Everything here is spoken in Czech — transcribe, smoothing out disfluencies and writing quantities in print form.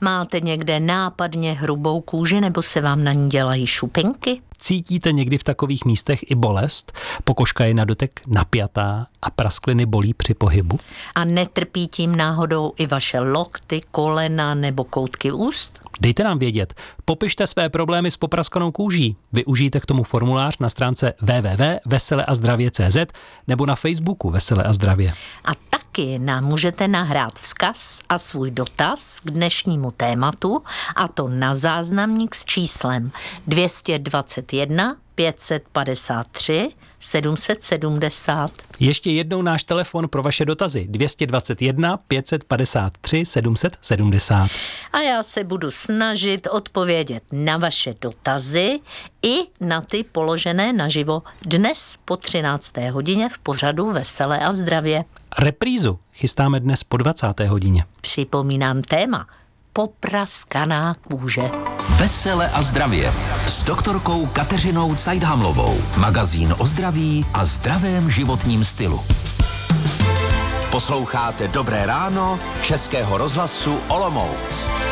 Máte někde nápadně hrubou kůži nebo se vám na ní dělají šupinky? Cítíte někdy v takových místech i bolest? Pokožka je na dotek napjatá a praskliny bolí při pohybu? A netrpí tím náhodou i vaše lokty, kolena nebo koutky úst? Dejte nám vědět. Popište své problémy s popraskanou kůží. Využijte k tomu formulář na stránce www.veseleazdravě.cz nebo na Facebooku Vesele a zdravě. A taky nám můžete nahrát vzkaz a svůj dotaz k dnešnímu tématu, a to na záznamník s číslem 221 553 770. Ještě jednou náš telefon pro vaše dotazy 221 553 770. A já se budu snažit odpovědět na vaše dotazy i na ty položené naživo dnes po 13. hodině v pořadu Veselé a zdravě. Reprízu chystáme dnes po 20. hodině. Připomínám téma popraskaná kůže. Vesele a zdravě s doktorkou Kateřinou Cajdhamlovou. Magazín o zdraví a zdravém životním stylu. Posloucháte Dobré ráno Českého rozhlasu Olomouc.